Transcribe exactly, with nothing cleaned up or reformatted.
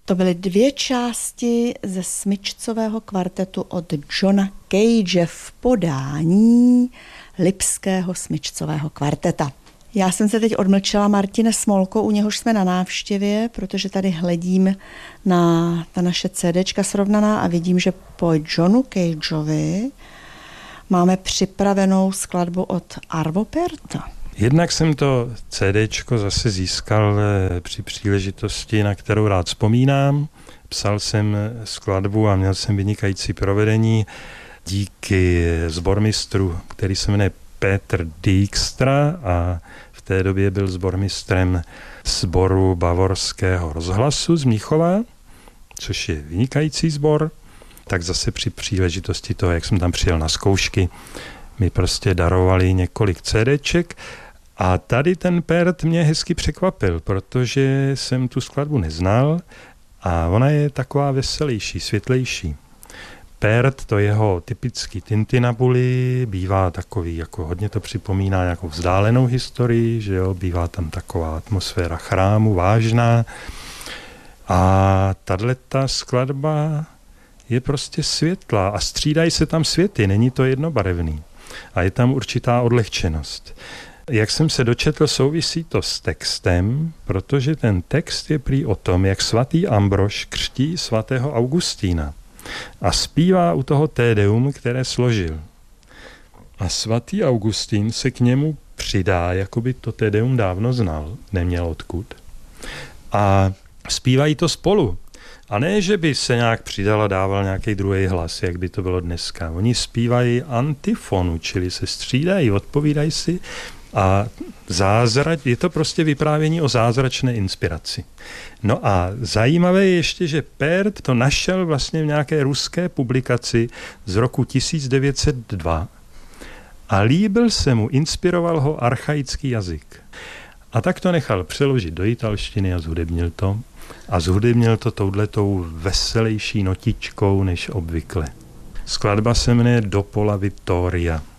To byly dvě části ze smyčcového kvartetu od Johna Cage v podání Lipského smyčcového kvarteta. Já jsem se teď odmlčela Martine Smolko, u něhož jsme na návštěvě, protože tady hledím na ta naše CDčka srovnaná a vidím, že po Johnu Cageovi máme připravenou skladbu od Arvo Pärta. Jednak jsem to CDčko zase získal při příležitosti, na kterou rád vzpomínám. Psal jsem skladbu a měl jsem vynikající provedení díky sbormistru, který se jmenuje Petr Dijkstra a v té době byl sbormistrem sboru Bavorského rozhlasu z Mnichova, což je vynikající sbor. Tak zase při příležitosti toho, jak jsem tam přijel na zkoušky, mi prostě darovali několik CDček a tady ten Pärt mě hezky překvapil, protože jsem tu skladbu neznal a ona je taková veselější, světlejší. Pärt, to jeho typický tintinabuli, bývá takový, jako hodně to připomíná nějakou vzdálenou historii, že jo, bývá tam taková atmosféra chrámu, vážná. A tato skladba je prostě světlá a střídají se tam světy, není to jednobarevný. A je tam určitá odlehčenost. Jak jsem se dočetl, souvisí to s textem, protože ten text je prý o tom, jak svatý Ambrož křtí svatého Augustína a zpívá u toho tédeum, které složil. A svatý Augustín se k němu přidá, jako by to tédeum dávno znal, neměl odkud. A zpívají to spolu. A ne, že by se nějak přidal a dával nějaký druhý hlas, jak by to bylo dneska. Oni zpívají antifonu, čili se střídají, odpovídají si a zázrač, je to prostě vyprávění o zázračné inspiraci. No a zajímavé je ještě, že Pärt to našel vlastně v nějaké ruské publikaci z roku tisíc devět set dva a líbil se mu, inspiroval ho archaický jazyk. A tak to nechal přeložit do italštiny a zhudebnil to. A zhudebnil to touhletou veselější notičkou než obvykle. Skladba se jmenuje Dopo la vittoria.